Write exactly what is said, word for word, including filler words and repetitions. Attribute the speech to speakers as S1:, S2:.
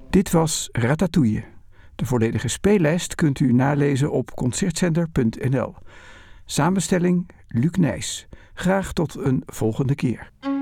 S1: Dit was Ratatouille. De volledige speellijst kunt u nalezen op concertcenter punt n l. Samenstelling Luc Nijs. Graag tot een volgende keer.